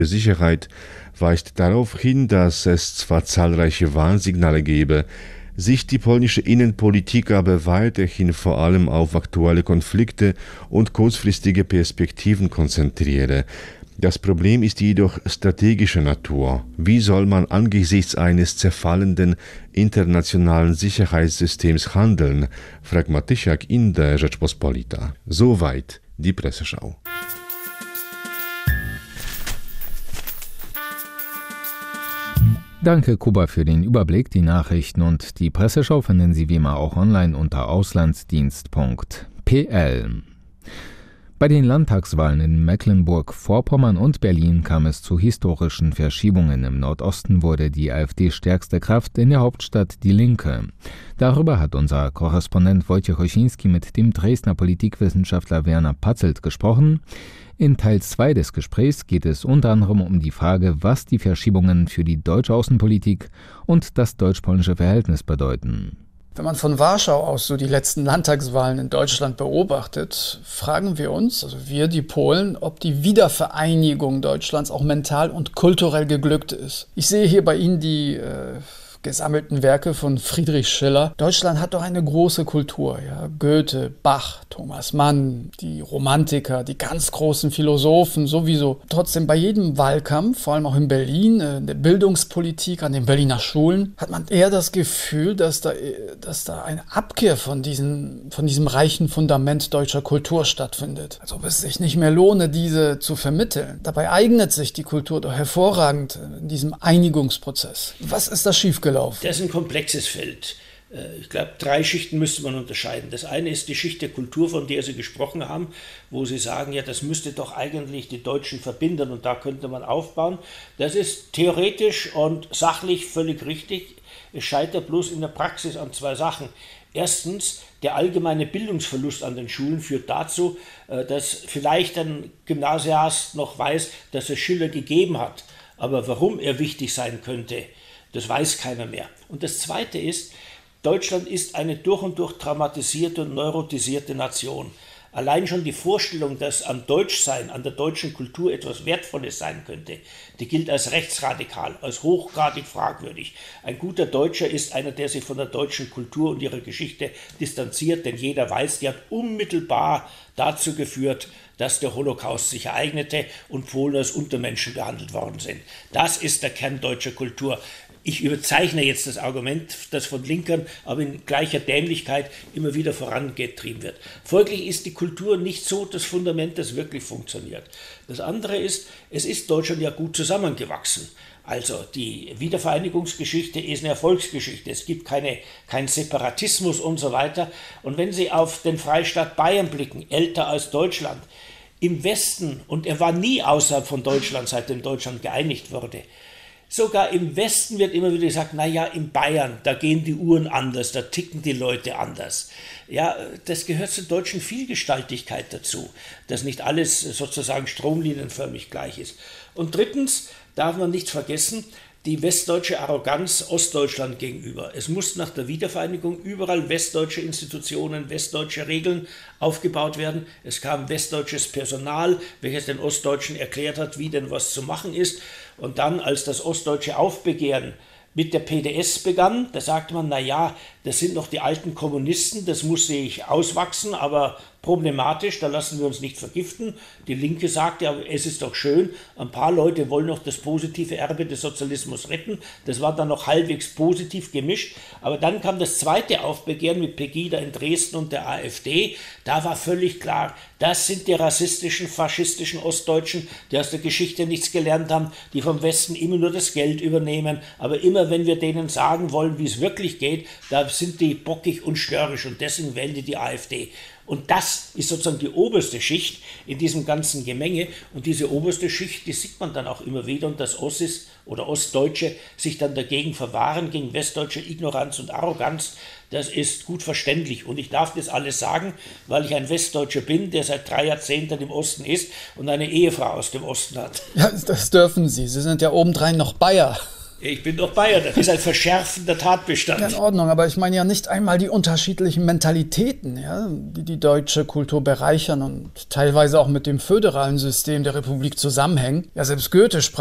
Sicherheit weist darauf hin, dass es zwar zahlreiche Warnsignale gebe, sich die polnische Innenpolitik aber weiterhin vor allem auf aktuelle Konflikte und kurzfristige Perspektiven konzentriere. Das Problem ist jedoch strategischer Natur. Wie soll man angesichts eines zerfallenden internationalen Sicherheitssystems handeln, fragt Matysiak in der Rzeczpospolita. Soweit die Presseschau. Danke, Kuba, für den Überblick. Die Nachrichten und die Presseschau finden Sie wie immer auch online unter auslandsdienst.pl. Bei den Landtagswahlen in Mecklenburg-Vorpommern und Berlin kam es zu historischen Verschiebungen. Im Nordosten wurde die AfD stärkste Kraft, in der Hauptstadt die Linke. Darüber hat unser Korrespondent Wojciech Osiński mit dem Dresdner Politikwissenschaftler Werner Patzelt gesprochen. In Teil 2 des Gesprächs geht es unter anderem um die Frage, was die Verschiebungen für die deutsche Außenpolitik und das deutsch-polnische Verhältnis bedeuten. Wenn man von Warschau aus so die letzten Landtagswahlen in Deutschland beobachtet, fragen wir uns, also wir, die Polen, ob die Wiedervereinigung Deutschlands auch mental und kulturell geglückt ist. Ich sehe hier bei Ihnen die gesammelten Werke von Friedrich Schiller. Deutschland hat doch eine große Kultur. Ja? Goethe, Bach, Thomas Mann, die Romantiker, die ganz großen Philosophen sowieso. Trotzdem bei jedem Wahlkampf, vor allem auch in Berlin, in der Bildungspolitik, an den Berliner Schulen, hat man eher das Gefühl, dass da eine Abkehr von diesem reichen Fundament deutscher Kultur stattfindet. Als ob es sich nicht mehr lohne, diese zu vermitteln. Dabei eignet sich die Kultur doch hervorragend in diesem Einigungsprozess. Was ist da schiefgelaufen? Das ist ein komplexes Feld. Ich glaube, 3 Schichten müsste man unterscheiden. Das eine ist die Schicht der Kultur, von der Sie gesprochen haben, wo Sie sagen, ja, das müsste doch eigentlich die Deutschen verbinden und da könnte man aufbauen. Das ist theoretisch und sachlich völlig richtig. Es scheitert bloß in der Praxis an 2 Sachen. Erstens, der allgemeine Bildungsverlust an den Schulen führt dazu, dass vielleicht ein Gymnasiast noch weiß, dass es Schiller gegeben hat. Aber warum er wichtig sein könnte, das weiß keiner mehr. Und das Zweite ist, Deutschland ist eine durch und durch traumatisierte und neurotisierte Nation. Allein schon die Vorstellung, dass am Deutschsein, an der deutschen Kultur etwas Wertvolles sein könnte, die gilt als rechtsradikal, als hochgradig fragwürdig. Ein guter Deutscher ist einer, der sich von der deutschen Kultur und ihrer Geschichte distanziert, denn jeder weiß, die hat unmittelbar dazu geführt, dass der Holocaust sich ereignete und Polen als Untermenschen behandelt worden sind. Das ist der Kern deutscher Kultur. Ich überzeichne jetzt das Argument, das von Linkern, aber in gleicher Dämlichkeit immer wieder vorangetrieben wird. Folglich ist die Kultur nicht so das Fundament, das wirklich funktioniert. Das andere ist, es ist Deutschland ja gut zusammengewachsen. Also die Wiedervereinigungsgeschichte ist eine Erfolgsgeschichte. Es gibt keinen Separatismus und so weiter. Und wenn Sie auf den Freistaat Bayern blicken, älter als Deutschland, im Westen, und er war nie außerhalb von Deutschland, seitdem Deutschland geeinigt wurde, sogar im Westen wird immer wieder gesagt, naja, in Bayern, da gehen die Uhren anders, da ticken die Leute anders. Ja, das gehört zur deutschen Vielgestaltigkeit dazu, dass nicht alles sozusagen stromlinienförmig gleich ist. Und drittens darf man nicht vergessen, die westdeutsche Arroganz Ostdeutschland gegenüber. Es mussten nach der Wiedervereinigung überall westdeutsche Institutionen, westdeutsche Regeln aufgebaut werden. Es kam westdeutsches Personal, welches den Ostdeutschen erklärt hat, wie denn was zu machen ist. Und dann, als das ostdeutsche Aufbegehren mit der PDS begann, da sagte man, naja, das sind noch die alten Kommunisten, das muss sich auswachsen, aber problematisch, da lassen wir uns nicht vergiften. Die Linke sagte, ja, es ist doch schön, ein paar Leute wollen noch das positive Erbe des Sozialismus retten. Das war dann noch halbwegs positiv gemischt. Aber dann kam das zweite Aufbegehren mit Pegida in Dresden und der AfD. Da war völlig klar, das sind die rassistischen, faschistischen Ostdeutschen, die aus der Geschichte nichts gelernt haben, die vom Westen immer nur das Geld übernehmen. Aber immer, wenn wir denen sagen wollen, wie es wirklich geht, da sind die bockig und störrisch und deswegen wählen die AfD. Und das ist sozusagen die oberste Schicht in diesem ganzen Gemenge. Und diese oberste Schicht, die sieht man dann auch immer wieder. Und dass Ossis oder Ostdeutsche sich dann dagegen verwahren, gegen westdeutsche Ignoranz und Arroganz, das ist gut verständlich. Und ich darf das alles sagen, weil ich ein Westdeutscher bin, der seit 3 Jahrzehnten im Osten ist und eine Ehefrau aus dem Osten hat. Ja, das dürfen Sie. Sie sind ja obendrein noch Bayer. Ich bin doch Bayer, das ist ein verschärfender Tatbestand. Ja, in Ordnung, aber ich meine ja nicht einmal die unterschiedlichen Mentalitäten, ja, die die deutsche Kultur bereichern und teilweise auch mit dem föderalen System der Republik zusammenhängen. Ja, selbst Goethe sprach